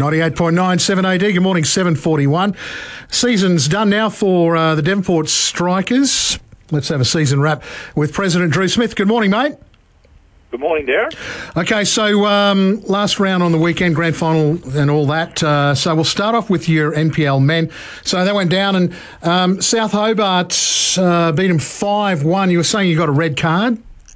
98.9 7AD. Good morning, 7:41. Season's done now for the Devonport Strikers. Let's have a season wrap with President Drew Smith. Good morning, mate. Good morning, Darren. Okay, so last round on the weekend, grand final and all that. So we'll start off with your NPL men. So they went down and South Hobart beat them 5-1. You were saying you got a red card?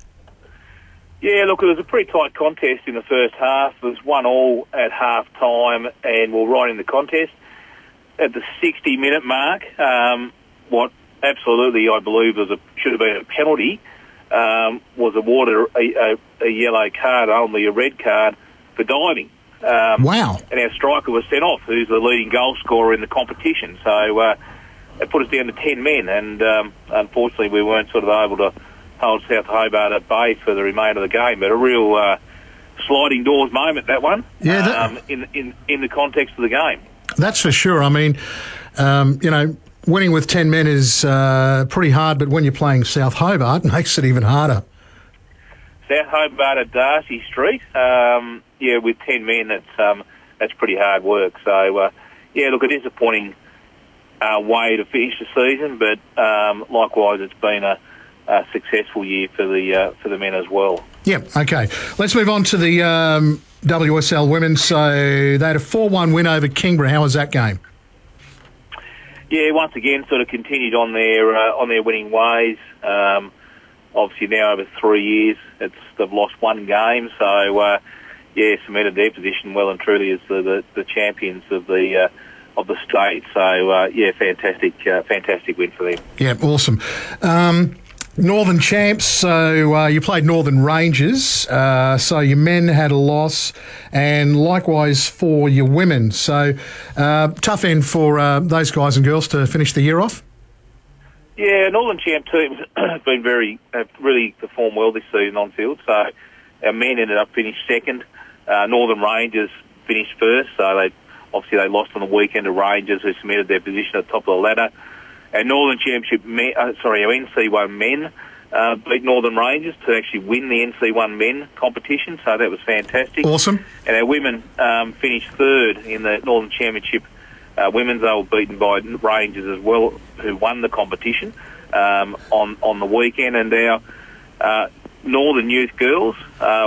Yeah, look, it was a pretty tight contest in the first half. It was 1-1 at half-time and we're right in the contest. At the 60-minute mark, what absolutely I believe should have been a penalty, was awarded a yellow card, only a red card, for diving. Wow. And our striker was sent off, who's the leading goal scorer in the competition. So it put us down to 10 men, and unfortunately we weren't sort of able to hold South Hobart at bay for the remainder of the game. But a real sliding doors moment, that one, in the context of the game. That's for sure. I mean, winning with 10 men is pretty hard, but when you're playing South Hobart, it makes it even harder. South Hobart at Darcy Street, with 10 men, that's pretty hard work. So, look, a disappointing way to finish the season, but likewise, it's been a successful year for the men as well. Yeah, okay. Let's move on to the WSL women. So they had a 4-1 win over Kingborough. How was that game? Yeah, once again, sort of continued on their winning ways. Obviously now over 3 years, they've lost one game, so cemented their position well and truly as the champions of the state. So fantastic win for them. Yeah, awesome. Northern champs, so you played Northern Rangers, so your men had a loss, and likewise for your women. So tough end for those guys and girls to finish the year off? Yeah, Northern champ team have really performed well this season on field. So our men ended up finished second. Northern Rangers finished first, so they lost on the weekend to Rangers, who cemented their position at the top of the ladder. Our Northern Championship, our NC1 men beat Northern Rangers to actually win the NC1 men competition, so that was fantastic. Awesome. And our women finished third in the Northern Championship women's. They were beaten by Rangers as well, who won the competition on the weekend. And our Northern Youth girls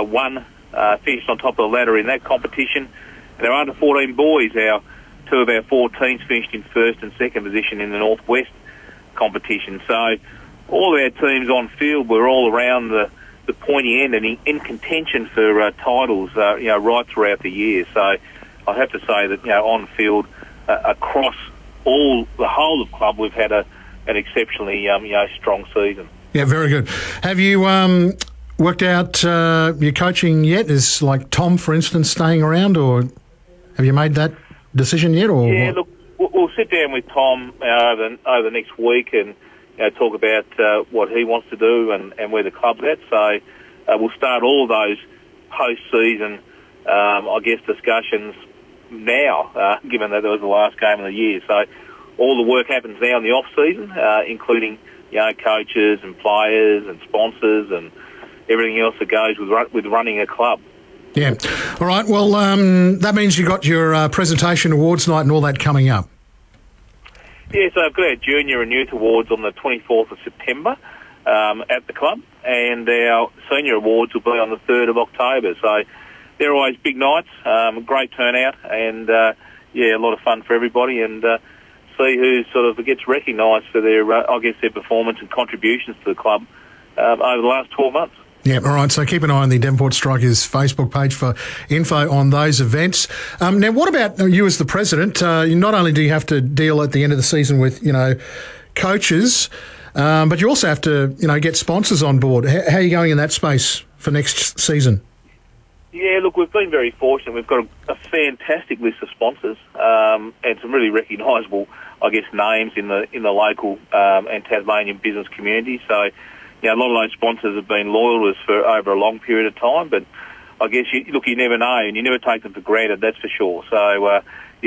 finished on top of the ladder in that competition. And our under-14 boys, two of our 4 teams finished in first and second position in the Northwest competition. So all of our teams on field were all around the pointy end and in contention for titles, right throughout the year. So I have to say that on field across the whole of club, we've had an exceptionally strong season. Yeah, very good. Have you worked out your coaching yet? Is like Tom, for instance, staying around, or have you made that decision yet? Or yeah, look, we'll sit down with Tom over the next week and talk about what he wants to do and where the club's at. So we'll start all of those post-season, discussions now, given that it was the last game of the year. So all the work happens now in the off-season, including coaches and players and sponsors and everything else that goes with running a club. Yeah. All right. Well, that means you got your presentation awards night and all that coming up. Yeah, so I've got our Junior and Youth Awards on the 24th of September at the club, and our Senior Awards will be on the 3rd of October. So they're always big nights, great turnout, and, a lot of fun for everybody, and see who sort of gets recognised for their performance and contributions to the club over the last 12 months. Yeah, all right, so keep an eye on the Devonport Strikers Facebook page for info on those events. Now, what about you as the president? Not only do you have to deal at the end of the season with, coaches, but you also have to, get sponsors on board. How are you going in that space for next season? Yeah, look, we've been very fortunate. We've got a fantastic list of sponsors and some really recognisable, names in the local and Tasmanian business community. So, a lot of those sponsors have been loyal to us for over a long period of time, but you never know, and you never take them for granted, that's for sure. So